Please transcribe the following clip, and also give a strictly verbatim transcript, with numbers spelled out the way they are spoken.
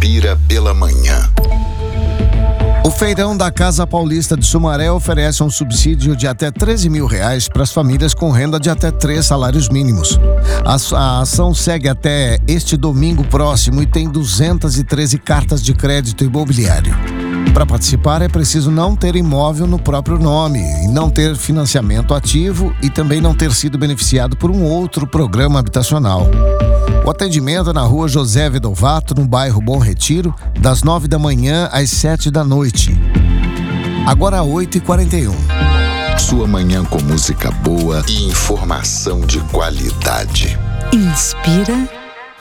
Inspira pela Manhã. O Feirão da Casa Paulista de Sumaré oferece um subsídio de até treze mil reais para as famílias com renda de até três salários mínimos. A, a ação segue até este domingo próximo e tem duzentas e treze cartas de crédito imobiliário. Para participar é preciso não ter imóvel no próprio nome e não ter financiamento ativo e também não ter sido beneficiado por um outro programa habitacional. O atendimento é na rua José Vedovato, no bairro Bom Retiro, das nove da manhã às sete da noite. Agora oito e quarenta e um. Sua manhã com música boa e informação de qualidade. Inspira